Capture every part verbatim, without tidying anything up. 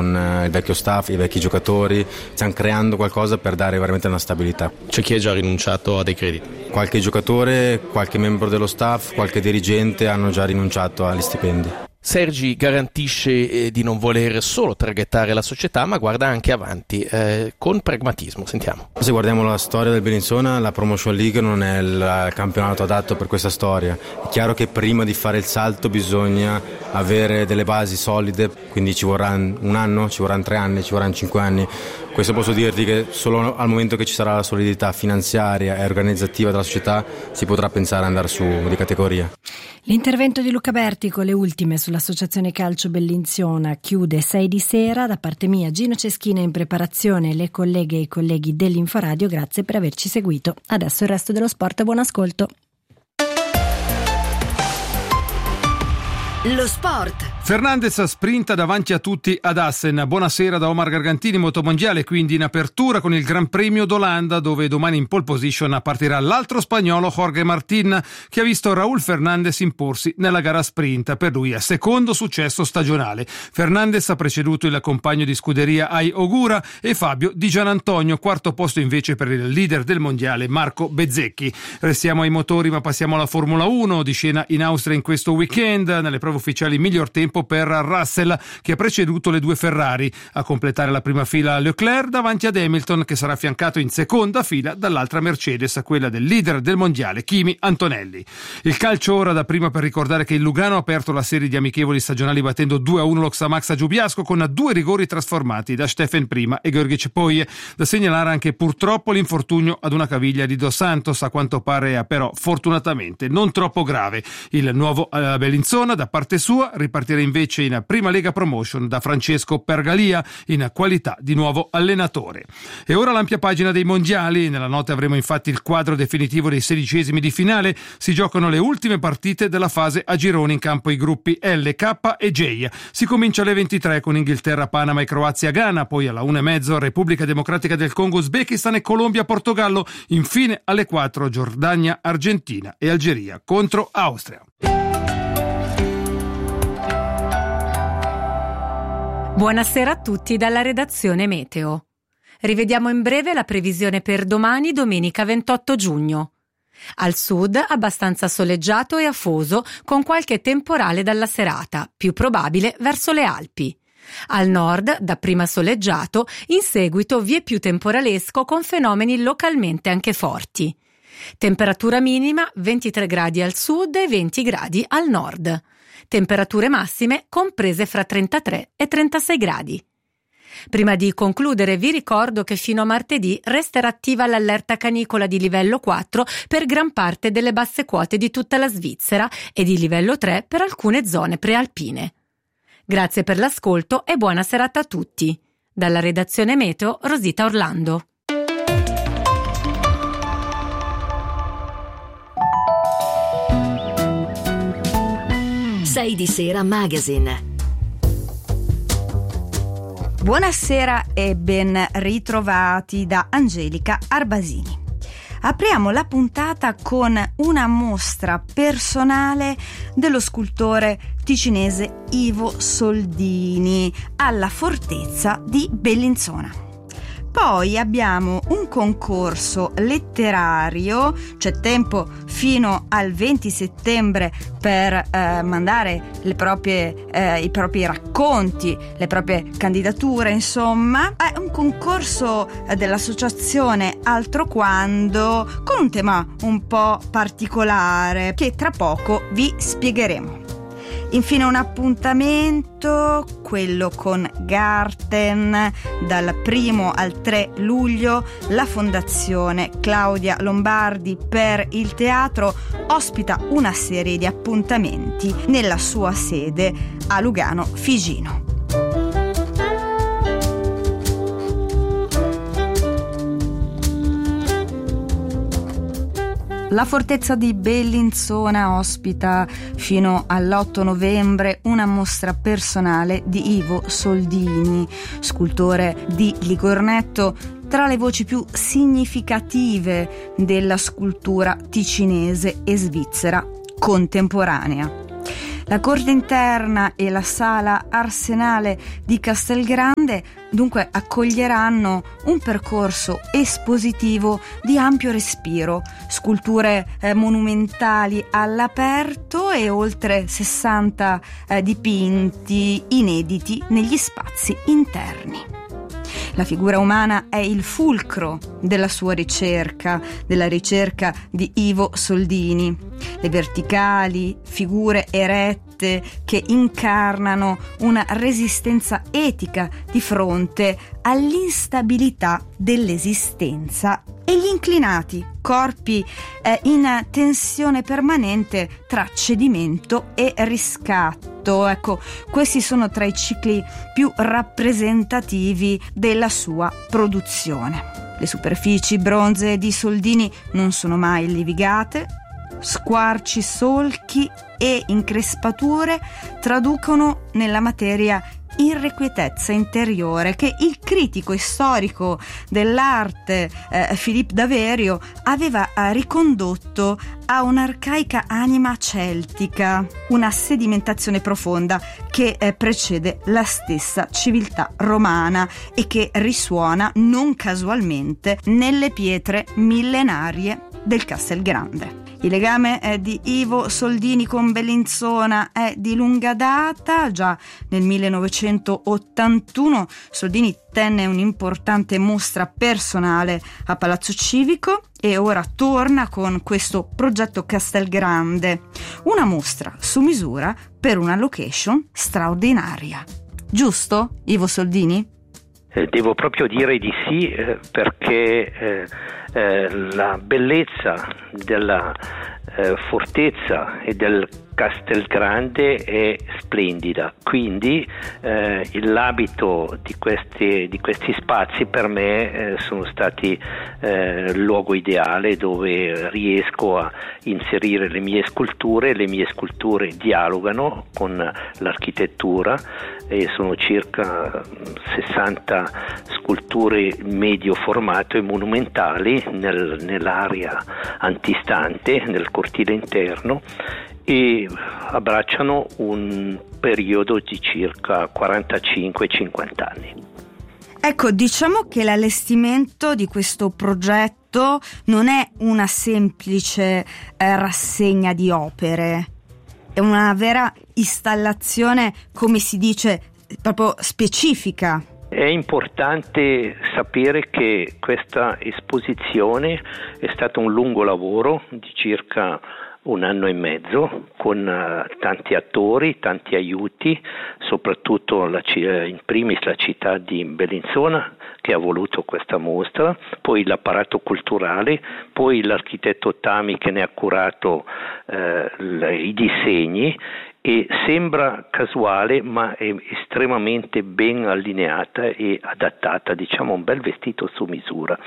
con il vecchio staff, i vecchi giocatori, stiamo creando qualcosa per dare veramente una stabilità. C'è chi è già rinunciato a dei crediti? Qualche giocatore, qualche membro dello staff, qualche dirigente hanno già rinunciato agli stipendi. Sergi garantisce eh, di non voler solo traghettare la società, ma guarda anche avanti eh, con pragmatismo. Sentiamo. Se guardiamo la storia del Bellinzona, la Promotion League non è il campionato adatto per questa storia. È chiaro che prima di fare il salto bisogna avere delle basi solide, quindi ci vorrà un anno, ci vorranno tre anni, ci vorranno cinque anni. Questo posso dirti che solo al momento che ci sarà la solidità finanziaria e organizzativa della società si potrà pensare ad andare su di categoria. L'intervento di Luca Berti con le ultime sull'Associazione Calcio Bellinzona chiude sei di sera. Da parte mia Gino Ceschina in preparazione, le colleghe e i colleghi dell'Inforadio, grazie per averci seguito. Adesso il resto dello sport, buon ascolto. Lo sport. Fernandez sprinta davanti a tutti ad Assen. Buonasera da Omar Gargantini. Motomondiale quindi in apertura con il Gran Premio d'Olanda, dove domani in pole position partirà l'altro spagnolo Jorge Martín, che ha visto Raúl Fernández imporsi nella gara sprint. Per lui è secondo successo stagionale. Fernandez ha preceduto il compagno di scuderia Ai Ogura e Fabio Di Gianantonio, quarto posto invece per il leader del mondiale Marco Bezzecchi. Restiamo ai motori ma passiamo alla Formula uno, di scena in Austria in questo weekend. Nelle prove ufficiali miglior tempo per Russell, che ha preceduto le due Ferrari. A completare la prima fila Leclerc davanti ad Hamilton, che sarà affiancato in seconda fila dall'altra Mercedes, quella del leader del mondiale Kimi Antonelli. Il calcio ora, da prima per ricordare che il Lugano ha aperto la serie di amichevoli stagionali battendo due a uno lo Xamax a Giubiasco con due rigori trasformati da Steffen prima e Gheorghe Cepoie. Da segnalare anche purtroppo l'infortunio ad una caviglia di Dos Santos, a quanto pare però fortunatamente non troppo grave. Il nuovo uh, Bellinzona da parte sua ripartirà invece in Prima Lega Promotion da Francesco Pergalia in qualità di nuovo allenatore. E ora l'ampia pagina dei mondiali. Nella notte avremo infatti il quadro definitivo dei sedicesimi di finale. Si giocano le ultime partite della fase a gironi, in campo i gruppi L, K e J. Si comincia alle ventitré con Inghilterra, Panama e Croazia, Ghana, poi alla una e mezzo Repubblica Democratica del Congo, Uzbekistan e Colombia, Portogallo, infine alle quattro Giordania, Argentina e Algeria contro Austria. Buonasera a tutti dalla redazione Meteo. Rivediamo in breve la previsione per domani, domenica ventotto giugno. Al sud abbastanza soleggiato e afoso, con qualche temporale dalla serata, più probabile verso le Alpi. Al nord, dapprima soleggiato, in seguito vieppiù temporalesco con fenomeni localmente anche forti. Temperatura minima ventitré gradi al sud e venti gradi al nord. Temperature massime comprese fra trentatré e trentasei gradi. Prima di concludere vi ricordo che fino a martedì resterà attiva l'allerta canicola di livello quattro per gran parte delle basse quote di tutta la Svizzera e di livello tre per alcune zone prealpine. Grazie per l'ascolto e buona serata a tutti. Dalla redazione Meteo, Rosita Orlando. sei di sera Magazine. Buonasera e ben ritrovati da Angelica Arbasini. Apriamo la puntata con una mostra personale dello scultore ticinese Ivo Soldini alla fortezza di Bellinzona. Poi abbiamo un concorso letterario, c'è tempo fino al venti settembre per eh, mandare le proprie, eh, i propri racconti, le proprie candidature, insomma. È un concorso dell'associazione Altro Quando con un tema un po' particolare che tra poco vi spiegheremo. Infine un appuntamento, quello con Garten, dal primo al tre luglio. La Fondazione Claudia Lombardi per il teatro ospita una serie di appuntamenti nella sua sede a Lugano Figino. La fortezza di Bellinzona ospita fino all'otto novembre una mostra personale di Ivo Soldini, scultore di Ligornetto, tra le voci più significative della scultura ticinese e svizzera contemporanea. La corte interna e la sala Arsenale di Castelgrande dunque accoglieranno un percorso espositivo di ampio respiro, sculture eh, monumentali all'aperto e oltre sessanta eh, dipinti inediti negli spazi interni. La figura umana è il fulcro della sua ricerca, della ricerca di Ivo Soldini. Le verticali figure erette che incarnano una resistenza etica di fronte all'instabilità dell'esistenza e gli inclinati corpi eh, in tensione permanente tra cedimento e riscatto. Ecco, questi sono tra i cicli più rappresentativi della sua produzione. Le superfici bronzee di Soldini non sono mai livigate. Squarci, solchi e increspature traducono nella materia irrequietezza interiore che il critico e storico dell'arte eh, Philippe Daverio aveva eh, ricondotto a un'arcaica anima celtica, una sedimentazione profonda che eh, precede la stessa civiltà romana e che risuona non casualmente nelle pietre millenarie del Castelgrande. Il legame eh, di Ivo Soldini con Bellinzona è di lunga data. Già nel millenovecentottantuno Soldini tenne un'importante mostra personale a Palazzo Civico e ora torna con questo progetto Castelgrande, una mostra su misura per una location straordinaria. Giusto, Ivo Soldini? Eh, devo proprio dire di sì, eh, perché eh, eh, la bellezza della eh, fortezza e del Castelgrande è splendida, quindi eh, l'abito di questi, di questi spazi per me eh, sono stati eh, il luogo ideale dove riesco a inserire le mie sculture. Le mie sculture dialogano con l'architettura e sono circa sessanta sculture medio formato e monumentali nel, nell'area antistante, nel cortile interno, e abbracciano un periodo di circa quarantacinque cinquanta anni. Ecco, diciamo che l'allestimento di questo progetto non è una semplice eh, rassegna di opere, è una vera installazione, come si dice, proprio specifica. È importante sapere che questa esposizione è stato un lungo lavoro di circa un anno e mezzo, con uh, tanti attori, tanti aiuti, soprattutto la, in primis la città di Bellinzona che ha voluto questa mostra, poi l'apparato culturale, poi l'architetto Tami che ne ha curato uh, l- i disegni. E sembra casuale, ma è estremamente ben allineata e adattata, diciamo un bel vestito su misura.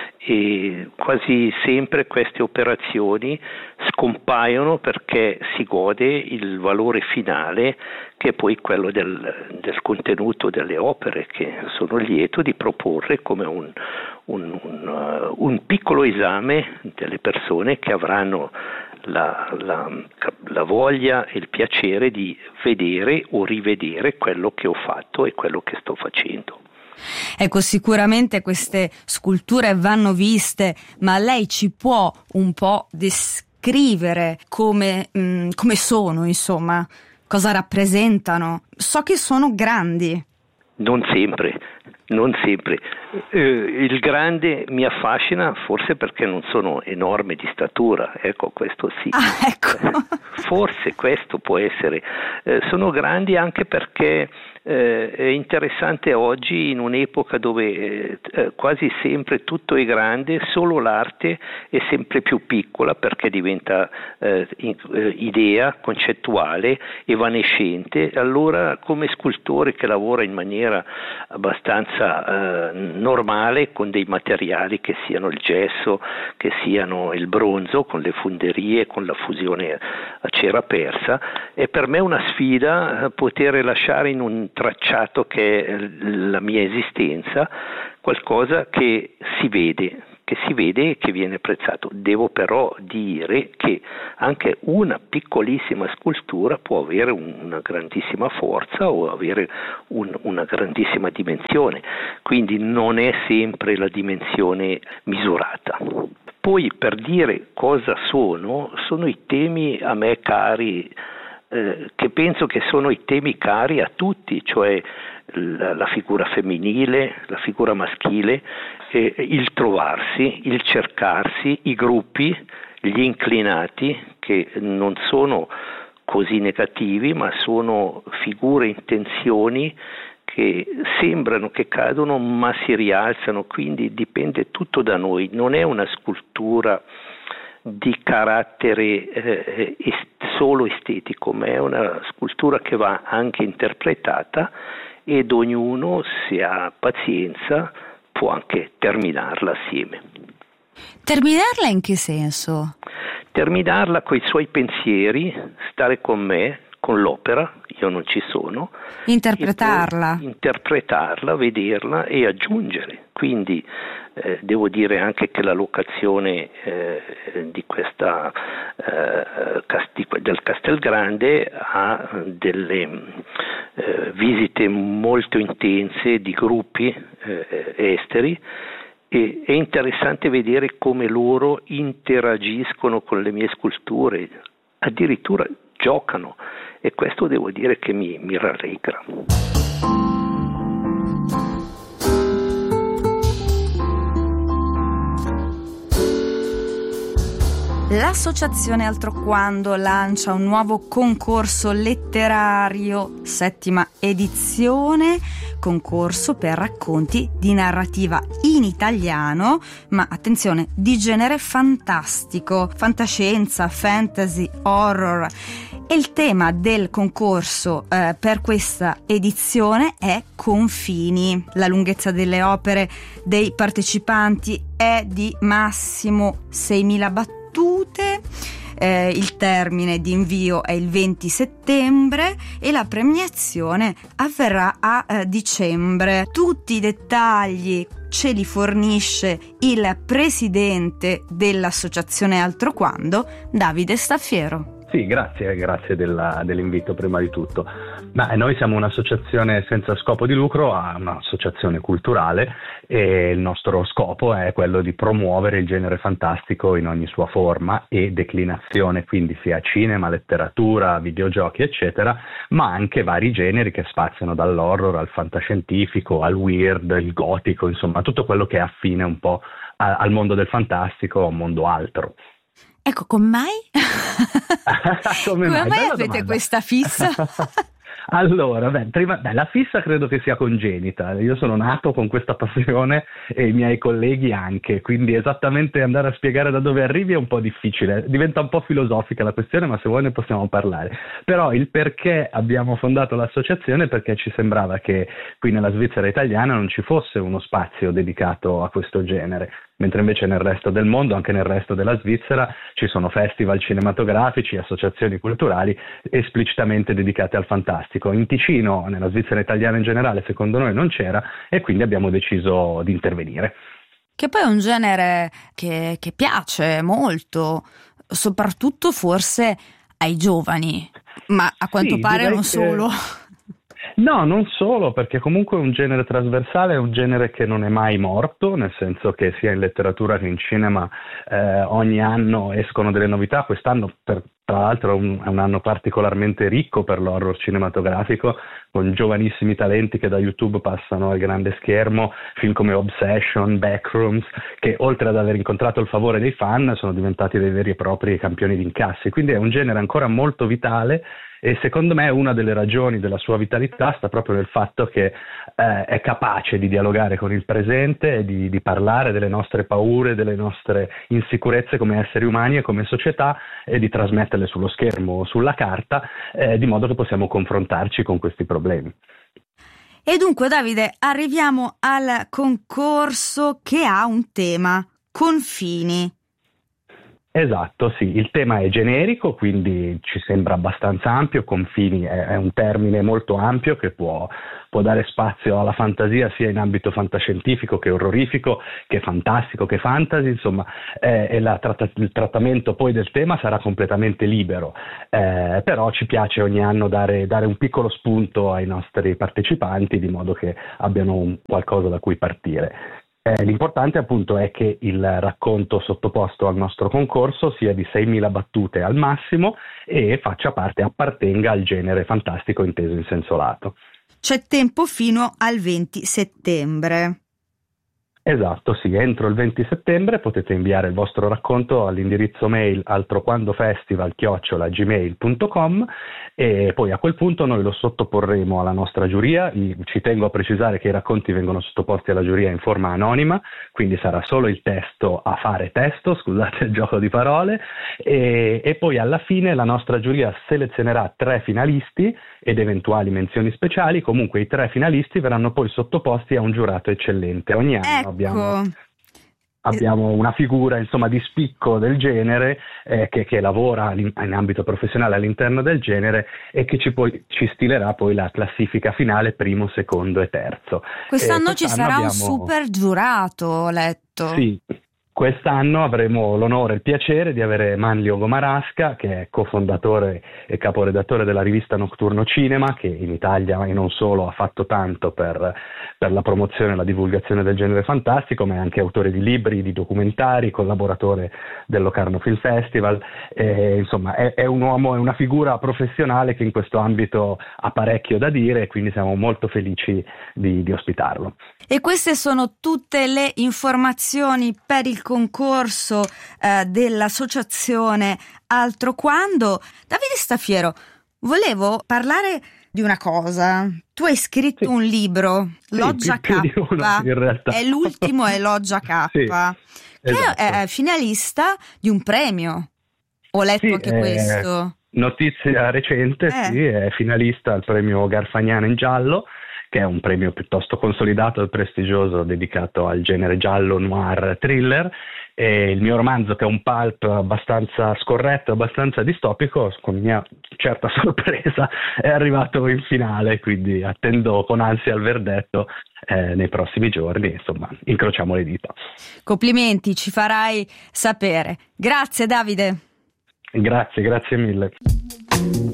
E quasi sempre queste operazioni scompaiono perché si gode il valore finale, che è poi quello del, del contenuto delle opere, che sono lieto di proporre come un, un, un, uh, un piccolo esame delle persone che avranno La, la, la voglia e il piacere di vedere o rivedere quello che ho fatto e quello che sto facendo. Ecco, sicuramente queste sculture vanno viste, ma lei ci può un po' descrivere come, mh, come sono, insomma, cosa rappresentano? So che sono grandi. Non sempre. Non sempre. Eh, il grande mi affascina forse perché non sono enorme di statura, ecco, questo sì. Ah, ecco. Forse questo può essere. Eh, sono grandi anche perché eh, è interessante oggi, in un'epoca dove eh, quasi sempre tutto è grande, solo l'arte è sempre più piccola perché diventa eh, in, eh, idea concettuale, evanescente. Allora, come scultore che lavora in maniera abbastanza Uh, normale, con dei materiali che siano il gesso, che siano il bronzo, con le funderie, con la fusione a cera persa, è per me una sfida uh, poter lasciare in un tracciato che è la mia esistenza qualcosa che si vede, che si vede e che viene apprezzato. Devo però dire che anche una piccolissima scultura può avere una grandissima forza o avere un, una grandissima dimensione, quindi non è sempre la dimensione misurata. Poi, per dire cosa sono, sono i temi a me cari, eh, che penso che sono i temi cari a tutti, cioè la, la figura femminile, la figura maschile, eh, il trovarsi, il cercarsi, i gruppi, gli inclinati, che non sono così negativi, ma sono figure, intenzioni che sembrano che cadono ma si rialzano, quindi dipende tutto da noi, non è una scultura di carattere eh, est- solo estetico, ma è una scultura che va anche interpretata ed ognuno, se ha pazienza, può anche terminarla assieme. Terminarla in che senso? Terminarla coi suoi pensieri, stare con me, con l'opera, io non ci sono, interpretarla, interpretarla, vederla e aggiungere. Quindi eh, devo dire anche che la locazione eh, di questa eh, casti, del Castelgrande ha delle eh, visite molto intense di gruppi eh, esteri. E è interessante vedere come loro interagiscono con le mie sculture, addirittura giocano, e questo devo dire che mi, mi rallegra. L'associazione Altroquando lancia un nuovo concorso letterario, settima edizione, concorso per racconti di narrativa in italiano, ma attenzione, di genere fantastico, fantascienza, fantasy, horror. E il tema del concorso eh, per questa edizione è confini. La lunghezza delle opere dei partecipanti è di massimo seimila battute. Eh, il termine di invio è il venti settembre e la premiazione avverrà a eh, dicembre. Tutti i dettagli ce li fornisce il presidente dell'associazione Altroquando, Davide Staffiero. Sì, grazie, grazie della, dell'invito prima di tutto. Ma noi siamo un'associazione senza scopo di lucro, un'associazione culturale, e il nostro scopo è quello di promuovere il genere fantastico in ogni sua forma e declinazione, quindi sia cinema, letteratura, videogiochi, eccetera, ma anche vari generi che spaziano dall'horror al fantascientifico, al weird, il gotico, insomma tutto quello che è affine un po' a, al mondo del fantastico o a un mondo altro. Ecco, come mai? come, come mai, mai avete domanda. Questa fissa? Allora, beh, prima, beh, la fissa credo che sia congenita. Io sono nato con questa passione e i miei colleghi anche, quindi esattamente andare a spiegare da dove arrivi è un po' difficile. Diventa un po' filosofica la questione, ma se vuoi ne possiamo parlare. Però il perché abbiamo fondato l'associazione è perché ci sembrava che qui nella Svizzera italiana non ci fosse uno spazio dedicato a questo genere, mentre invece nel resto del mondo, anche nel resto della Svizzera, ci sono festival cinematografici, associazioni culturali esplicitamente dedicate al fantastico. In Ticino, nella Svizzera italiana in generale, secondo noi non c'era, e quindi abbiamo deciso di intervenire. Che poi è un genere che, che piace molto, soprattutto forse ai giovani, ma a quanto sì, pare non che... solo. No, non solo, perché comunque è un genere trasversale, è un genere che non è mai morto, nel senso che sia in letteratura che in cinema eh, ogni anno escono delle novità. Quest'anno per, tra l'altro è un, è un anno particolarmente ricco per l'horror cinematografico, con giovanissimi talenti che da YouTube passano al grande schermo, film come Obsession, Backrooms, che oltre ad aver incontrato il favore dei fan sono diventati dei veri e propri campioni di incassi. Quindi è un genere ancora molto vitale, e secondo me una delle ragioni della sua vitalità sta proprio nel fatto che eh, è capace di dialogare con il presente e di, di parlare delle nostre paure, delle nostre insicurezze come esseri umani e come società, e di trasmetterle sullo schermo o sulla carta, eh, di modo che possiamo confrontarci con questi problemi. E dunque, Davide, arriviamo al concorso che ha un tema: confini. Esatto, sì, il tema è generico, quindi ci sembra abbastanza ampio, confini è, è un termine molto ampio che può, può dare spazio alla fantasia sia in ambito fantascientifico che orrorifico, che fantastico, che fantasy, insomma, eh, e la tratta, il trattamento poi del tema sarà completamente libero, eh, però ci piace ogni anno dare, dare un piccolo spunto ai nostri partecipanti di modo che abbiano un qualcosa da cui partire. Eh, l'importante appunto è che il racconto sottoposto al nostro concorso sia di seimila battute al massimo e faccia parte, appartenga al genere fantastico inteso in senso lato. C'è tempo fino al venti settembre. Esatto, sì, entro il venti settembre potete inviare il vostro racconto all'indirizzo mail altroquandofestival chiocciola gmail punto com e poi a quel punto noi lo sottoporremo alla nostra giuria. Ci tengo a precisare che i racconti vengono sottoposti alla giuria in forma anonima, quindi sarà solo il testo a fare testo, scusate il gioco di parole, e, e poi alla fine la nostra giuria selezionerà tre finalisti ed eventuali menzioni speciali. Comunque i tre finalisti verranno poi sottoposti a un giurato eccellente. Ogni anno ecco. abbiamo, abbiamo una figura insomma di spicco del genere eh, che, che lavora in, in ambito professionale all'interno del genere e che ci, poi, ci stilerà poi la classifica finale primo, secondo e terzo. Quest'anno, eh, quest'anno ci sarà abbiamo... un super giurato, ho letto. Sì. Quest'anno avremo l'onore e il piacere di avere Manlio Gomarasca, che è cofondatore e caporedattore della rivista Nocturno Cinema, che in Italia e non solo ha fatto tanto per, per la promozione e la divulgazione del genere fantastico, ma è anche autore di libri, di documentari, collaboratore del Locarno Film Festival. E, insomma, è, è un uomo, è una figura professionale che in questo ambito ha parecchio da dire e quindi siamo molto felici di, di ospitarlo. E queste sono tutte le informazioni per il concorso eh, dell'associazione Altro Quando. Davide Staffiero, volevo parlare di una cosa. Tu hai scritto sì. un libro, sì, Loggia più, K, più di uno, in realtà. È l'ultimo, è Loggia K, sì, che esatto. è finalista di un premio. Ho letto sì, anche eh, questo. Notizia recente, eh. sì, è finalista al premio Garfagnana in giallo, che è un premio piuttosto consolidato e prestigioso dedicato al genere giallo, noir, thriller. E il mio romanzo, che è un pulp abbastanza scorretto, abbastanza distopico, con mia certa sorpresa è arrivato in finale, quindi attendo con ansia il verdetto eh, nei prossimi giorni, insomma, incrociamo le dita. Complimenti, ci farai sapere. Grazie Davide. Grazie, grazie mille.